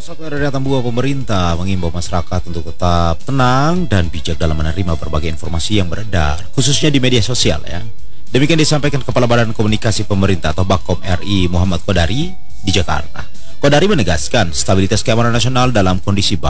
Saudara dari Tambua, pemerintah mengimbau masyarakat untuk tetap tenang dan bijak dalam menerima berbagai informasi yang beredar, khususnya di media sosial ya. Demikian disampaikan Kepala Badan Komunikasi Pemerintah atau Bakom RI Muhammad Kodari di Jakarta. Kodari menegaskan stabilitas keamanan nasional dalam kondisi baik